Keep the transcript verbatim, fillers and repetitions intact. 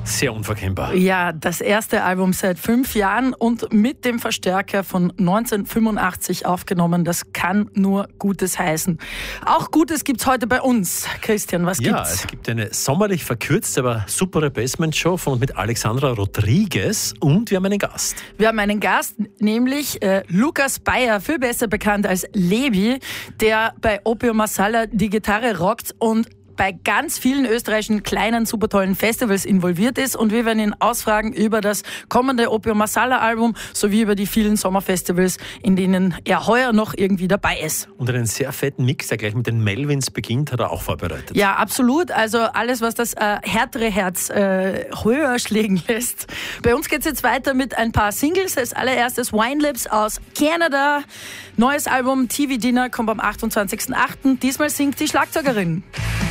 Sehr unverkennbar. Ja, das erste Album seit fünf Jahren und mit dem Verstärker von neunzehnhundertfünfundachtzig aufgenommen. Das kann nur Gutes heißen. Auch Gutes gibt's heute bei uns. Christian, was Ja, gibt's? es gibt eine sommerlich verkürzte, aber super Basement-Show von und mit Alexandra Rodriguez und wir haben einen Gast. Wir haben einen Gast, nämlich äh, Lukas Bayer, viel besser bekannt als Levi, der bei Opium Masala die Gitarre rockt und bei ganz vielen österreichischen kleinen, super tollen Festivals involviert ist. Und wir werden ihn ausfragen über das kommende Opium Masala Album sowie über die vielen Sommerfestivals, in denen er heuer noch irgendwie dabei ist. Und einen sehr fetten Mix, der gleich mit den Melvins beginnt, hat er auch vorbereitet. Ja, absolut. Also alles, was das äh, härtere Herz äh, höher schlägen lässt. Bei uns geht's jetzt weiter mit ein paar Singles. Als allererstes Wine Lips aus Kanada. Neues Album T V Dinner kommt am achtundzwanzigsten achten Diesmal singt die Schlagzeugerin.